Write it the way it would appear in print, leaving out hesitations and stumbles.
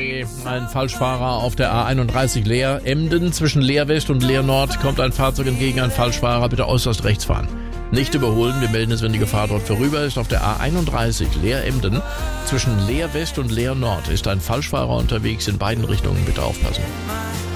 sorry, ein Falschfahrer auf der A31 Leer-Emden. Zwischen Leer-West und Leer-Nord kommt ein Fahrzeug entgegen, ein Falschfahrer. Bitte äußerst rechts fahren. Nicht überholen, wir melden es, wenn die Gefahr dort vorüber ist. Auf der A31 Leer-Emden zwischen Leer-West und Leer-Nord ist ein Falschfahrer unterwegs. In beiden Richtungen bitte aufpassen.